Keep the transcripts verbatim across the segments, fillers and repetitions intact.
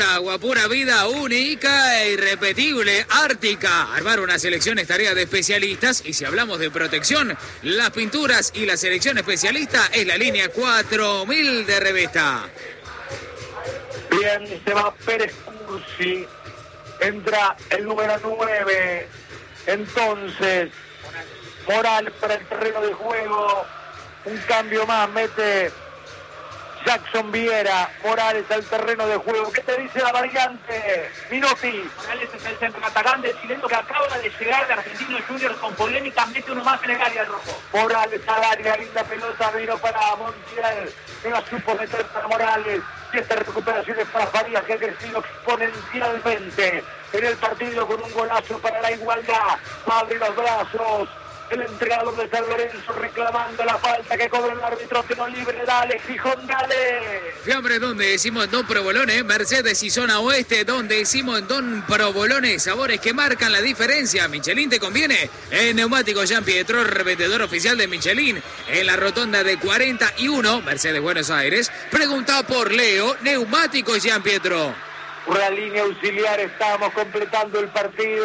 Agua pura vida, única e irrepetible, Ártica. Armar una selección es tarea de especialistas y si hablamos de protección, las pinturas y la selección especialista es la línea cuatro mil de Revesta. Bien, se va Pérez Cursi, entra el número nueve, entonces Morales para el terreno de juego, un cambio más, mete Jackson Viera, Morales al terreno de juego. ¿Qué te dice la variante? Minotti. Morales es el centroatacante chileno que acaba de llegar de Argentinos Juniors con polémica, mete uno más en el área, el rojo. Morales al área, linda pelota, vino para Montiel, no la supo meter para Morales. Y esta recuperación es para Farías, que ha crecido exponencialmente en el partido con un golazo para la igualdad. Abre los brazos el entrenador de San Lorenzo reclamando la falta que cobra el árbitro, que no libre. Dale, Gijón, dale. Fiambre, donde decimos Don Provolone, Mercedes y zona oeste, donde decimos Don Provolone, sabores que marcan la diferencia. Michelin te conviene. El neumático Jean Pietro, revendedor oficial de Michelin, en la rotonda de cuarenta y uno, Mercedes Buenos Aires. Pregunta por Leo, neumáticos Jean Pietro. Una línea auxiliar, estábamos completando el partido.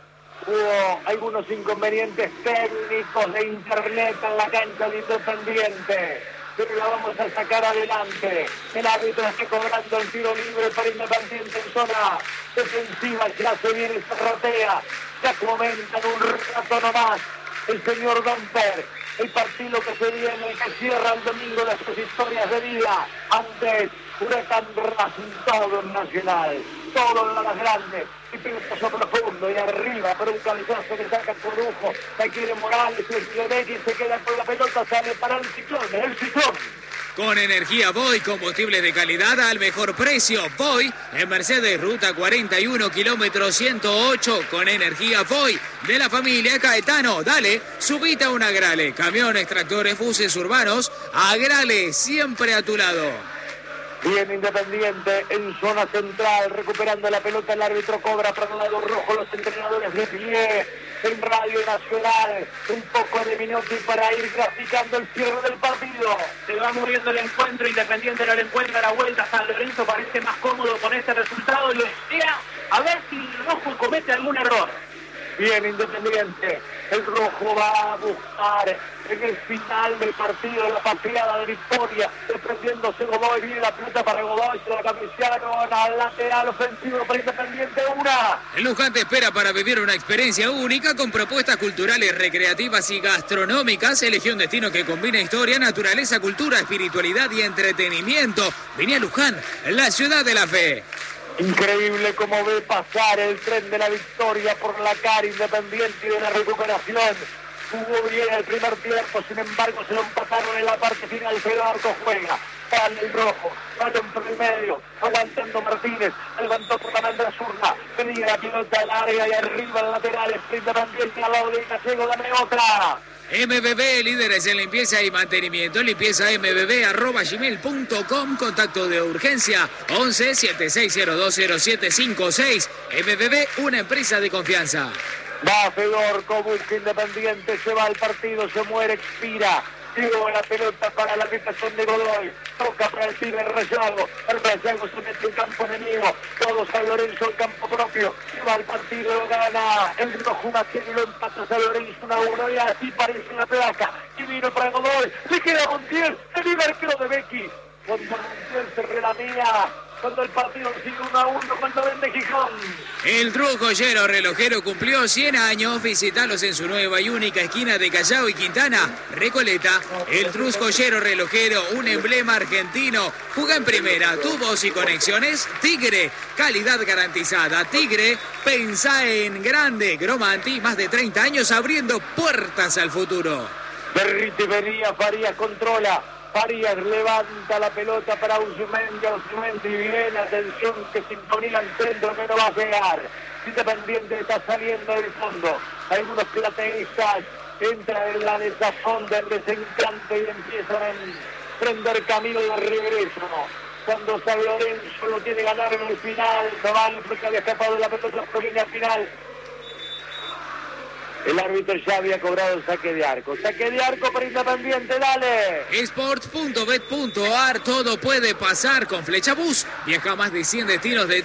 Hubo algunos inconvenientes técnicos de internet en la cancha de Independiente, pero la vamos a sacar adelante. El árbitro está cobrando el tiro libre para Independiente en zona defensiva. Ya se viene, se rotea, ya comentan un rato nomás el señor Domper. El partido que se viene, que cierra el domingo de sus historias de vida. Antes, Huracán Racing, todo en Nacional, todo en la más grande. Y pelotazo profundo y arriba, pero un cabezazo que saca por lujo. Aquí quiere Morales, el se queda con la pelota, sale para el ciclón, el ciclón. Con energía Voy, combustible de calidad al mejor precio. Voy en Mercedes, ruta cuarenta y uno, kilómetro ciento ocho, con energía Voy de la familia Caetano. Dale, subite a un Agrale. Camiones, tractores, buses urbanos. Agrale, siempre a tu lado. Bien, Independiente en zona central, recuperando la pelota, el árbitro cobra para el lado rojo, los entrenadores de pie en Radio Nacional, un poco de Minotti para ir graficando el cierre del partido. Se va muriendo el encuentro, Independiente no le encuentra la vuelta, San Lorenzo parece más cómodo con este resultado, lo espera a ver si el rojo comete algún error. Bien, Independiente, el rojo va a buscar en el final del partido la pateada de victoria, desprendiéndose Godoy, viene la pelota para Godoy, se la cabecearon al lateral ofensivo para Independiente, una. El Luján te espera para vivir una experiencia única con propuestas culturales, recreativas y gastronómicas. Elige un destino que combina historia, naturaleza, cultura, espiritualidad y entretenimiento. Vení a Luján, la ciudad de la fe. Increíble cómo ve pasar el tren de la victoria por la cara Independiente y de la recuperación. Jugó bien el primer tiempo, sin embargo se lo empataron en la parte final, pero Arco juega. Para el rojo, balón por el medio, aguantando Martínez, levantó por la banda zurda, venía la pelota al área y arriba el lateral, Independiente al lado de Gallego, dame otra. M B B, líderes en limpieza y mantenimiento. Limpieza m b b arroba gmail punto com. Contacto de urgencia once, setenta y seis cero dos cero siete cinco seis. M B B, una empresa de confianza. Va Fedorco, busca Independiente, se va al partido, se muere, expira. Llegó la pelota para la habitación de Godoy. Toca para el pibe Rayado. El Rayado se mete en campo enemigo. Todo San Lorenzo en campo propio. Se va al partido, lo gana. El rojo Maquini lo empata San Lorenzo uno a uno. Y así parece la placa. Y vino para Godoy. Le queda Montiel. El vive arquero de Becky. Cuando Montiel se relamía. Cuando el partido sigue uno a uno, cuando vende Gijón. El Trus Joyero Relojero cumplió cien años. Visitalos en su nueva y única esquina de Callao y Quintana, Recoleta. El Trus Joyero Relojero, un emblema argentino. Juega en primera, tubos y conexiones. Tigre, calidad garantizada. Tigre, pensá en grande. Gromanti, más de treinta años abriendo puertas al futuro. Berriti venía, Farías controla. Farías levanta la pelota para Usumendi, Usumendi bien, atención que sintonía al centro que no va a llegar. Independiente está saliendo del fondo. Algunos plateístas entran en la desazón del desencanto y empiezan a prender camino de regreso. Cuando San Lorenzo lo tiene ganar en el final, no vale porque había escapado de la pelota por línea final. El árbitro ya había cobrado el saque de arco. Saque de arco para Independiente, dale. Sports punto bet punto ar, todo puede pasar con Flecha Bus. Viaja a más de cien destinos de